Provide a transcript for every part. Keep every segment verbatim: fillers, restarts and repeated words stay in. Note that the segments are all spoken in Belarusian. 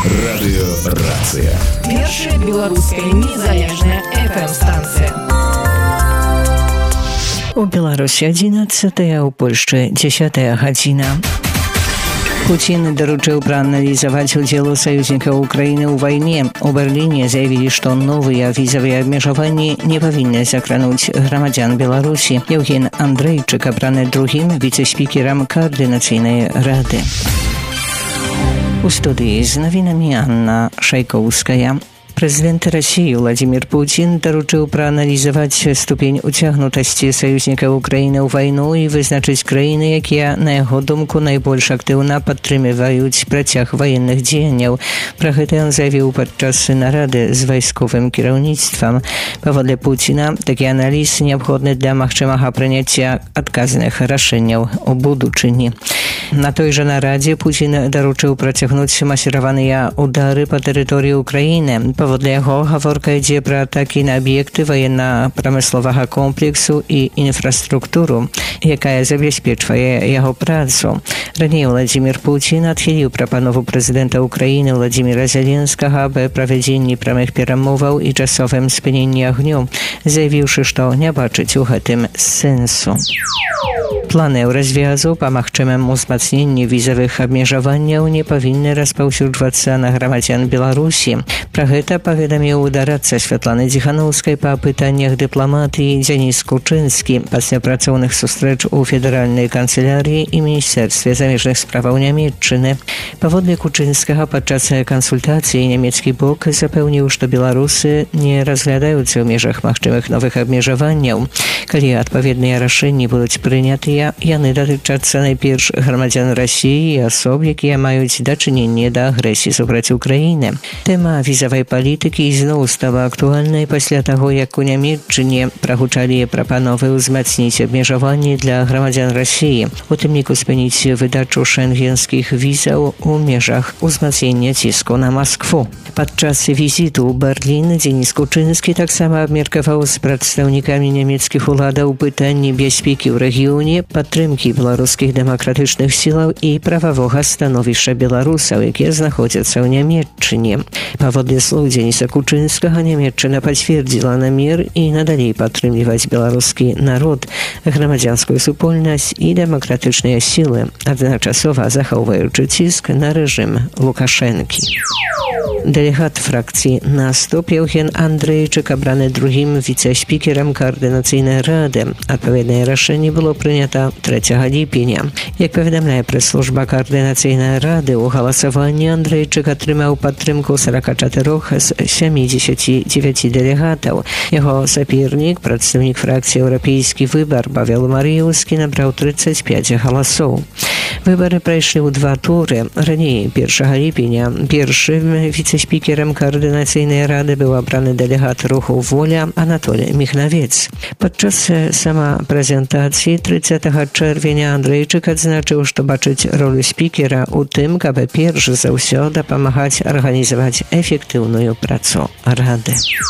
Радыёрацыя. Першая беларуская незалежная эф эм-станцыя. У Беларусі одиннадцатая, у Польшчы дзесятая гадзіна. Путин доручил проанализовать удел союзников Украины в войне. У Берлине заявили, что новые визовые обмежевания не повинны закрануть громадян Беларуси. Евген Андрейчик обраны другим вице-спикером Координационной рады. У студии с новинами Анна Шайковская. Президент России Владимир Путин доручил проанализовать ступень утягнутости союзников Украины в войну и вызначить краины, которые, на его думку, наибольш активно подтримывают протяг военных деяний. Про это он заявил подчас нарады с войсковым кіраўніцтвам. Поводле Путина, такий анализ необходный для магчымага прыняцця адказных рашэнняў у будучыні. На той же нараде Путин доручил протягнуть массированные удары по территории Украины. Поводле яго гаворка ідзе пра атакі на аб'екты военно-прамысловага комплексу і інфраструктуру, якая забяспечвае яго працу. Раней Владимир Путин адхіліў прапанову прэзідэнта Украіны Владимира Зеленскага аб правядзенні прамых перамоваў і часовым спыненні агню, заявіўшы, што не бачыць у гэтым сэнсу. Планы развязу па магчымым узмацненні візавых абмежаванняў не павінны распаўсюджвацца на грамадзян Беларусі. Пра гэта паведаміў дарадца Святланы Дзіхановскай па пытаннях дыпламатыі Дзяніс Кучынскі пасля працоўных сустрэч у федэральнай канцылярыі і міністэрстве замежных справаў Нямецчыны. Паводле Кучынскага падчас кансультацыі нямецкі бок запэўніў, што беларусы не разглядаюцца ў межах магчымых новых абмежаванняў. Калі адпаведныя рашэнні будуць прынятыя, яны датычацца найперш грамадзян Расіі і асоб, якія маюць дачыненне да агрэсіі супраць Украіны. Тэма візавай палітыкі ізноў стала актуальнай пасля таго, як у Нямецчыне прагучалі прапановы ўзмацніць абмежаванні для грамадзян Расіі, у тым ліку спыніць выдачу шэнгенскіх візаў у межах узмацнення ціску на Маскву. Падчас візіту ў Берлін Дзеніс Кучынскі таксама абмеркаваў з прадстаўнікамі нямецкіх уладаў пытанні бяспекі ў рэгіёне, падтрымкі беларускіх дэмакратычных сілаў і прававога становішча беларусаў, якія знаходзяцца ў Нямецчыне. Паводле слоў Дзеніса Кучынскага, Нямецчына пацвердзіла намер і надалей падтрымліваць беларускі народ, грамадзянскую супольнасць і дэмакратычныя сілы, адначасова захоўваючы ціск на рэжым Лукашэнкі. Делегат фракції «Наступ» Євген Андрейчик обраний другим віце-спікером Координаційної ради. Відповідне рішення було прийнято третього липня. Як повідомляє прес-служба Координаційної ради, у голосуванні Андрейчик отримав підтримку сорок чотири з сімдесят дев'ять делегатів. Його суперник, представник фракції «Європейський вибір» Павел Маріївський набрав тридцять п'ять голосів. Вибори пройшли у два тури. Раніше, першого липня, першим віце-спікером Координаційної ради був обраний делегат руху «Воля» Анатолій Міхнавець. Падчас самапрэзентацыі тридцятого чэрвеня Андрейчык адзначыў, што бачыць ролю спікера ў тым, каб перш за ўсё дапамагаць арганізаваць эфектыўную працу рады.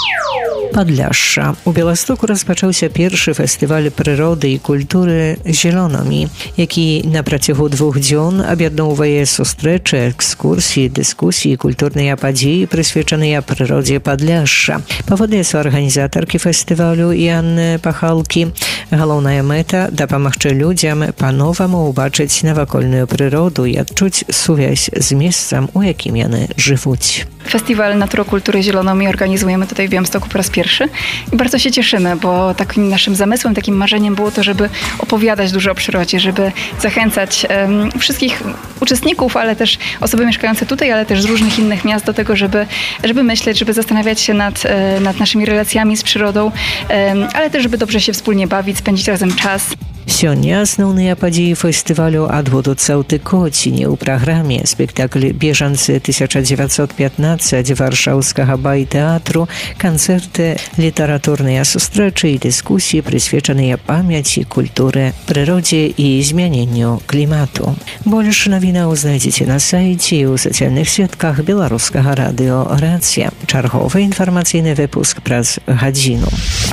Падляшша. У Беластоку распачаўся першы фестываль прыроды і культуры «Зелёнамі», які на працягу двух дзён аб'ядноўвае сустрэчы, экскурсіі, дыскусіі, культурныя падзеі, прысвечаныя прыродзе Падляшша. Паводле суарганізатаркі фестывалю Іанны Пахалкі, галоўная мэта – дапамагчы людзям па-новаму ўбачыць навакольную прыроду і адчуць сувязь z miejscem, u jakim jany żywuć. Festiwal Naturokultury Zielonomii organizujemy tutaj w Białymstoku po raz pierwszy i bardzo się cieszymy, bo takim naszym zamysłem, takim marzeniem było to, żeby opowiadać dużo o przyrodzie, żeby zachęcać um, wszystkich uczestników, ale też osoby mieszkające tutaj, ale też z różnych innych miast do tego, żeby, żeby myśleć, żeby zastanawiać się nad, nad naszymi relacjami z przyrodą, um, ale też żeby dobrze się wspólnie bawić, spędzić razem czas. Сёння асноўныя падзеі фестывалю адбудуцца ў Тыкоціне. У праграме спектакль «Бежанцы тысяча девятьсот пятнадцать» варшаўскага байтэатру, канцэрты, літаратурныя сустрэчы і дыскусіі, прысвечаныя памяці, культуры, прыродзе і змяненню клімату. Больш навінаў знайдзеце на сайце і ў сацыяльных сетках беларускага радыё «Рацыя». Чарговы інфармацыйны выпуск праз гадзіну.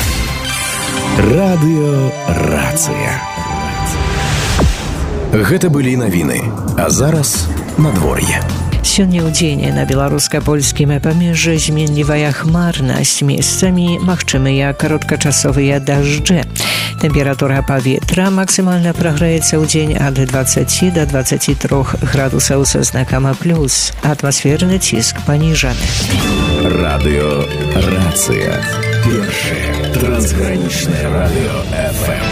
Радыёрацыя. Гэта былі навіны, а зараз надвор'е. Сёння ў дзень на беларуска-польскім памежжы зменлівая хмарнасць, месцамі магчымыя кароткачасовыя дажджы. Тэмпература паветра максімальна прагрэецца ў дзень ад дваццаці да дваццаці трох градусаў са знакам плюс. Атмасферны ціск паніжаны. Радыё «Рацыя». Першае трансгранічнае радыё эф эм.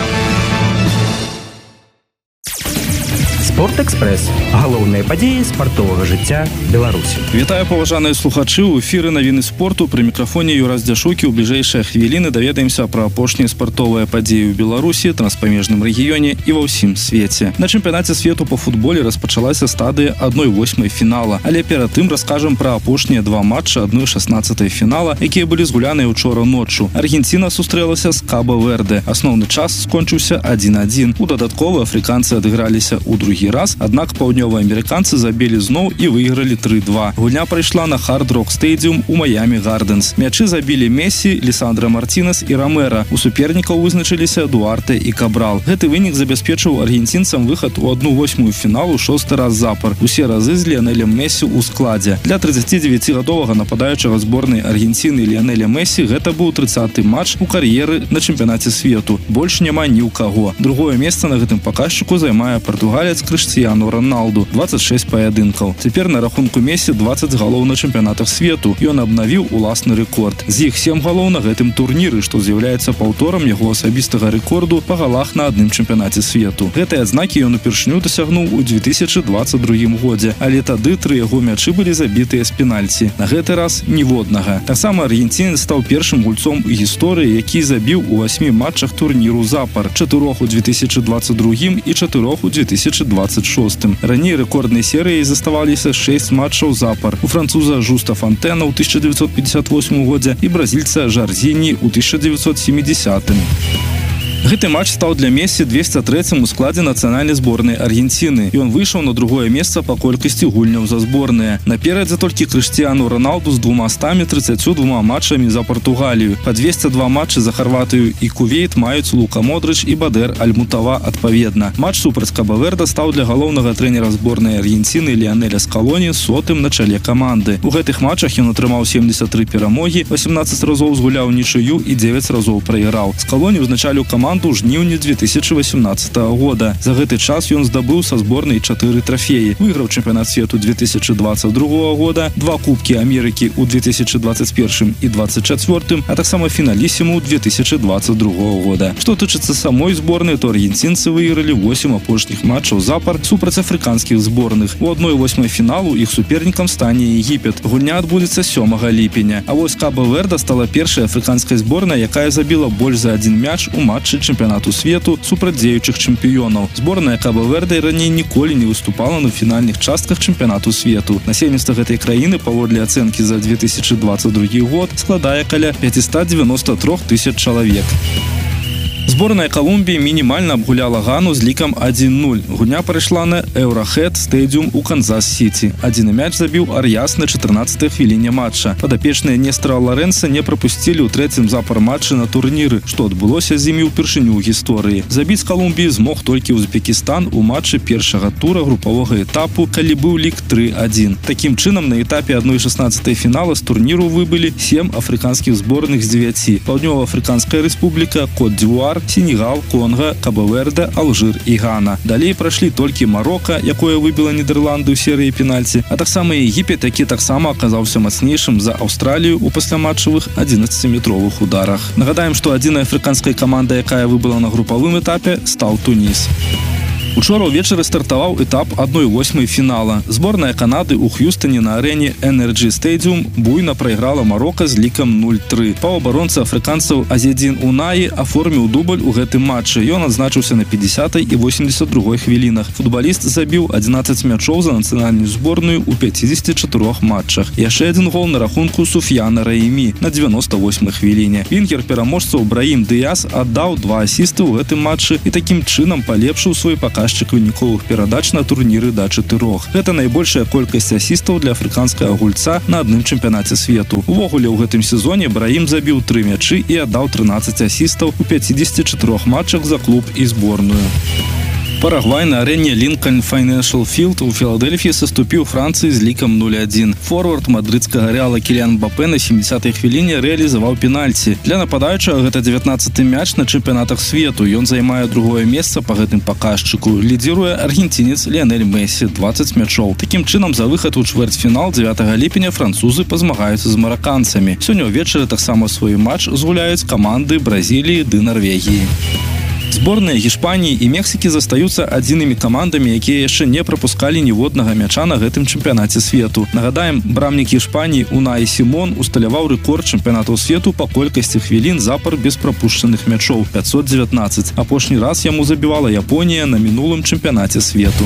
Спортэкспрэс. Галоўныя падзеі спартовага жыцця Беларусі. Вітаю, паважаныя слухачы. У эфіры навіны спорту. Пры мікрафоне Юрас Дзяшукі. У бліжэйшыя хвіліны даведаемся пра апошнія спартовыя падзеі ў Беларусі, транспамежным рэгіёне і ва ўсім свеце. На чэмпіянаце свету па футболе распачалася стадыя адной восьмай фінала. Але перад тым раскажам пра апошнія два матчы адной шаснаццатай фінала, якія былі згуляныя учора ноччу. Аргенціна сустрэлася з Каба-Верде. Асноўны час скончыўся адзін адзін. У дадаткова афрыканцы адыграліся ў другі раз, аднак паўднёваамерыканцы забілі зноў і выйгралі тры два. Гульня прайшла на Hard Rock Stadium у Майами Гарденс. Мячы забілі Месі, Лисандро Мартинес і Ромеро. У супернікаў вызначыліся Дуарте і Кабрал. Гэты вынік забяспечыў аргенцінцам выхад у адну восьмую фіналу шосты раз запар. Усе разы з Ліанелем Месі ў складзе. Для трыццацідзевяцігадовага нападаючага зборнай Аргенціны Ліанеля Месі гэта быў трыццаты матч у кар'еры на чэмпіянаце свету. Больш няма ні ў каго. Другое месца на гэтым паказчыку займае партугалец Крыштыяну Роналду, дваццаць шэсць паядынкаў. Цяпер на рахунку Месі дваццаць галоў на чэмпіянатах свету. Ён абнавіў уласны рэкорд. З іх сем галоў на гэтым турніры, што з'яўляецца паўторам яго асабістага рэкорду па галах на адным чэмпіянаце свету. Гэтыя адзнакі ён упершыню дасягнуў у дзве тысячы дваццаць другім годзе, але тады тры яго мячы былі забітыя з пенальці. На гэты раз ніводнага. Таксама аргенцінец стаў першым гульцом у гісторыі, які забіў у васьмі матчах турніру запар. Чатырох у дзве тысячы дваццаць другім і чатырох у дзве тысячы дваццаць шостым. Раней рэкорднай серыяй заставаліся шэсць матчаў запар. У француза Жуста Фонтэна ў тысяча дзевяцьсот пятьдесят восьмым годзе і бразільца Жарзіні ў тысяча дзевяцьсот сямідзесятым. Гэты матч стаў для Месі двесце трэцім у складзе нацыянальнай зборнай Аргенціны. Ён выйшаў на другое месца па колькасці гульняў за зборныя. Наперадзе толькі Крыштыяну Роналду з двумастамі трыццаццю двума матчамі за Партугалію. Па двесце два матчы за Харватыю і Кувейт маюць Лука Модрыч і Бадэр Аль-Мутава адпаведна. Матч супраць Каба-Верде стаў для галоўнага трэнера зборнай Аргенціны Ліанеля Скалоні сотым на чале каманды. У гэтых матчах ён атрымаў семдзесят тры перамогі, васемнаццаць разоў згуляў нічыю і дзевяць разоў прайграў. Скалоні ўзначаліў каманду ў жніўні дзве тысячы васемнаццатага года. За гэты час ён здабыў са зборнай чатыры трафеі. Выйграў чэмпіянат свету дзве тысячы дваццаць другога года, два кубкі Амерыкі ў две тысячы дваццаць першым і дваццаць чацвёртым, а таксама фіналісіму ў две тысячы дваццаць другога года. Што тычыцца самой зборнай, то аргенцінцы выйгралі восем апошніх матчаў запар супраць афрыканскіх зборных. У адной восьмай фіналу іх супернікам стане Егіпет. Гульня адбудзецца сёмага ліпеня. А вось Каба-Верде стала першай афрыканскай зборнай, якая забіла больш за адзін мяч у матчы чэмпіянату свету супраць дзеючых чэмпіёнаў. Зборная Каба-Верде раней ніколі не выступала на фінальных частках чэмпіянату свету. Насельніцтва гэтай краіны паводле ацэнкі за две тысячы дваццаць другі год складае каля пяцьсот девяносто три тысяч чалавек. Зборная Колумбіі мінімальна абгуляла Гану з лікам адзін нуль. Гульня прайшла на Еўрахэд стадіум у Канзас-Сіці. Адзіны мяч забіў Ар'яс на чатырнаццатай хвіліне матча. Падапечныя Нестора Лорэнса не прапусцілі ў трэцім запар матчы на турніры, што адбылося з імі ўпершыню ў гісторыі. Забіць Колумбіі змог толькі Узбекістан у матчы першага тура групавога этапу, калі быў лік тры адзін. Такім чынам, на этапе адной шаснаццатай фінала з турніру выбылі сем афрыканскіх зборных з дзевяці. Паўднёва-афрыканская рэспубліка, Кот-д'Івуар, Сенегал, Конга, Каба-Верде, Алжир і Гана. Далей прайшлі толькі Марока, якое выбіла Нідерланды ў серыі пенальці, а таксама Егіпет, які таксама аказаўся мацнейшым за Аўстралію ў пасляматчавых адзінаццаціметровых ударах. Нагадаем, што адзінай афрыканскай камандай, якая выбыла на групавым этапе, стаў Туніс. Учора ўвечары стартаваў этап адной восьмай фінала. Зборная Канады ў Х'юстоне на арэне Energy Stadium буйна прайграла Марока з лікам нуль тры. Паўабаронца афрыканцаў Азедзін Унаі аформіў дубль у гэтым матчы. Ён адзначыўся на пятьдесятай і восемьдесят другой хвілінах. Футбаліст забіў адзінаццаць мячоў за нацыянальную зборную ў пяцідзесяці чатырох матчах. Яшчэ адзін гол на рахунку Суфьяна Раімі на дзевяносто восьмай хвіліне. Вінгер пераможцаў Браім Дыяс аддаў два асісты ў гэтым матчы і такім чынам палепшыў свой паказчык выніковых перадач на турніры да чатырох. Гэта найбольшая колькасць асістаў для афрыканскага гульца на адным чэмпіянаце свету. Увогуле ў гэтым сезоне Браім забіў тры мячы і аддаў трынаццаць асістаў у пяцідзесяці чатырох матчах за клуб і зборную. Парагвай на арене Lincoln Financial Field у Філадельфіі саступіў Францыі з лікам нуль адзін. Форвард мадрыдскага Рэала Кіліан Мбапэ на сямдзесятай хвіліне рэалізаваў пенальці. Для нападаючага гэта дзевятнаццаты мяч на чэмпіянатах свету. Ён займае другое месца па гэтым паказчыку. Лідзіруе аргенцінец Ліанель Месі, дваццаць мячоў. Такім чынам, за выхад у чвэрцьфінал дзевятага ліпеня французы пазмагаюцца з мараканцамі. Сёння ўвечары таксама свой матч згуляюць каманды Бразіліі ды Нарвегіі. Зборныя Гішпаніі і Мексікі застаюцца адзінымі камандамі, якія яшчэ не прапускалі ніводнага мяча на гэтым чэмпіянаце свету. Нагадаем, брамнік Гішпаніі Унай Сімон усталяваў рэкорд чэмпіянатаў свету па колькасці хвілін запар без прапушчаных мячоў – пятьсот девятнадцать. Апошні раз яму забівала Японія на мінулым чэмпіянаце свету.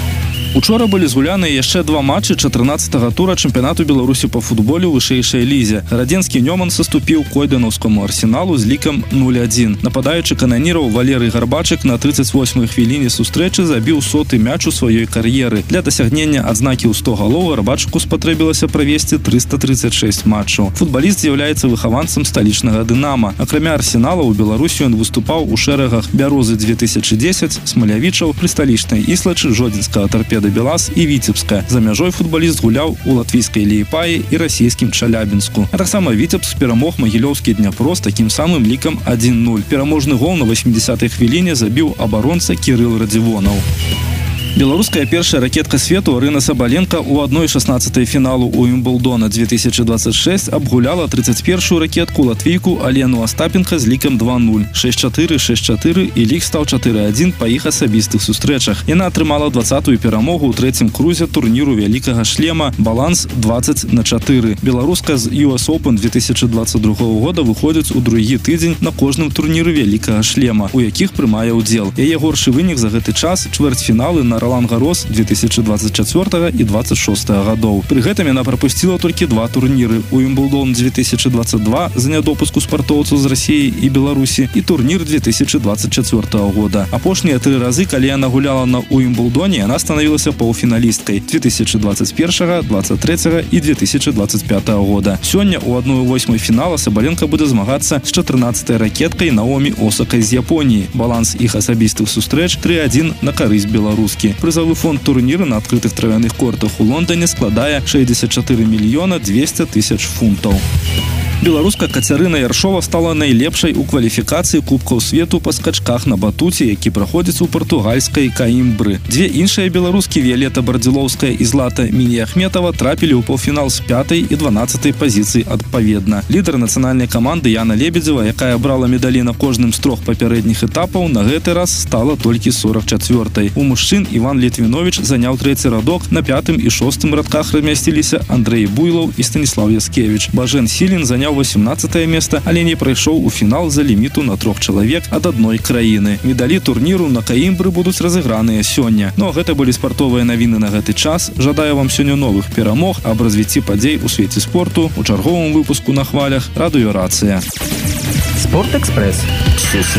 Учора былі згуляныя яшчэ два матчы чатырнаццатага тура чэмпіянату Беларусі па футболе ў вышэйшай лізе. Радзенскі Нёман саступіў Койданаўскаму Арсеналу з лікам нуль адзін. Нападаючы кананіраў Валерый Гарбачык на тридцать восьмай хвіліне сустрэчы забіў соты мяч у сваёй кар'еры. Для дасягнення адзнакі ў сто галоў Гарбачыку спатрэбілася правесці трыста тридцать шесть матчаў. Футбаліст з'яўляецца выхаванцам сталічнага Дынама. Акрамя Арсенала ў Беларусі ён выступаў у шэрагах Бярозы две тысячи десять, Смалявічаў, пры сталічнай Іслачы, Жодзінскага Торпеда Белас і Віцебска. За мяжой футбаліст гуляў у латвійскай Ліепаі і расійскім Чалябінску. А таксама Віцебск перамог магілёўскі Дняпро з такім самым лікам адзін нуль. Пераможны гол на восьмидесятай хвіліне забіў абаронца Кірыл Радзівонаў. Беларуская першая ракетка свету Арына Сабаленко у одной шестнадцатой фіналу у Вімблдона две тысячи двадцать шесть абгуляла тридцать первую ракетку латвійку Алену Астапенко з лікам два нуль. шесть чатыры, шесть чатыры і лік стаў чатыры адзін па іх асабістых сустрэчах. Яна атрымала двадцатую перамогу ў трэцім крузе турніру вялікага шлема «Баланс двадцать на чатыры». Беларуска з ю эс Open две тысячи двадцать другого года выходзіць у другі тыдзень на кожным турніры вялікага шлема, у якіх прымае ўдзел. Яе горшы вынік за гэты час чвэрцьфіналы на Ролан Гарос две тысячи двадцать четвёртого и двадцать шестого годов. При гэтым яна пропустила только два турниры. У Вимблдон две тысячи двадцать два за недопуску спартовцаў з России и Беларуси и турнир две тысячи двадцать четвёртого года. Апошнія три разы, калі яна гуляла на Уимблдоне, яна становилась паўфіналісткай две тысячи двадцать первого, двадцать третьего и две тысячи двадцать пятого года. Сёння у одной восьмой фінала Сабаленко будзе змагацца з чатырнаццатай ракеткай Наоми Осакай з Японіі. Баланс іх асабістых сустрэч три адзін на карысць беларускі. Прызавы фонд турніру на адкрытых травяных кортах у Лондоне складае шестьдесят четыре миллиона двести тысяч фунтаў. Беларуска Кацярына Яршова стала найлепшай у кваліфікацыі Кубкаў свету па скачках на батуце, які праходзіць у партугальскай Каімбры. Дзве іншыя беларускі Віялета Бардзілоўская і Злата Міні-Ахметова трапілі ў паўфінал з пятай і дванаццатай пазіцый адпаведна. Лідар нацыянальнай каманды Яна Лебедзева, якая брала медалі на кожным з трох папярэдніх этапаў, на гэты раз стала толькі сорок четвёртай. У мужчын Іван Літвіновіч заняў трэці радок, на пятым і шостым радках размясціліся Андрэй Буйлаў і Станіслав Яскевіч. Бажэн Сілін заняў восемнадцатае место, але не прайшоў у фінал за ліміту на трох чалавек ад адной краіны. Медалі турніру на Каімбры будуць разыграныя сёння. Ну а гэта былі спартовыя навіны на гэты час. Жадаю вам сёння новых перамог, аб развіцці падзей у свеце спорту у чарговым выпуску на хвалях Радыё Рацыя. Спорт-экспресс.